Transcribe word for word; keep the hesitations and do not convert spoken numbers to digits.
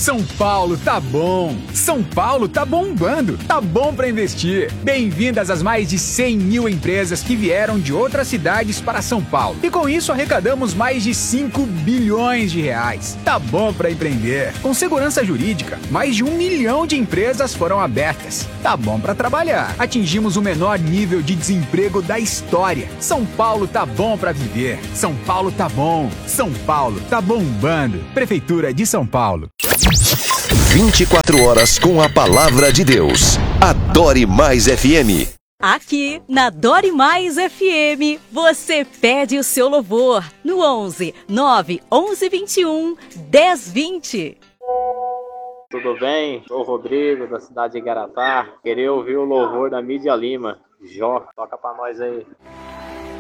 São Paulo tá bom. São Paulo tá bombando. Tá bom pra investir. Bem-vindas às mais de cem mil empresas que vieram de outras cidades para São Paulo. E com isso arrecadamos mais de cinco bilhões de reais. Tá bom pra empreender. Com segurança jurídica, mais de um milhão de empresas foram abertas. Tá bom pra trabalhar. Atingimos o menor nível de desemprego da história. São Paulo tá bom pra viver. São Paulo tá bom. São Paulo tá bombando. Prefeitura de São Paulo. vinte e quatro horas com a palavra de Deus. Adore Mais F M. Aqui na Adore Mais F M, você pede o seu louvor no onze, nove, onze, vinte e um, dez, vinte. Tudo bem? Sou o Rodrigo, da cidade de Igaratá. Queria ouvir o louvor da Mídia Lima. Jó, toca pra nós aí.